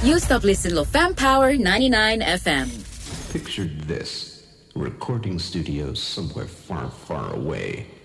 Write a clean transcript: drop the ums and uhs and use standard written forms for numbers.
You stop listening to Fam Power 99 FM. Picture this. A recording studio somewhere far, far away.